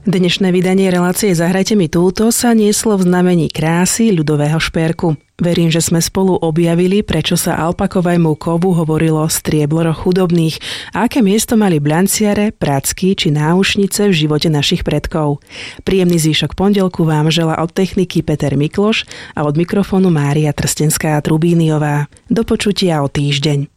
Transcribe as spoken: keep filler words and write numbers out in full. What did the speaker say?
Dnešné vydanie relácie Zahrajte mi túto sa nieslo v znamení krásy ľudového šperku. Verím, že sme spolu objavili, prečo sa alpakovému kovu hovorilo strieblo chudobných a aké miesto mali blanciare, pracky či náušnice v živote našich predkov. Príjemný zvyšok pondelku vám želá od techniky Peter Mikloš a od mikrofónu Mária Trstenská-Trubíniová. Do počutia o týždeň.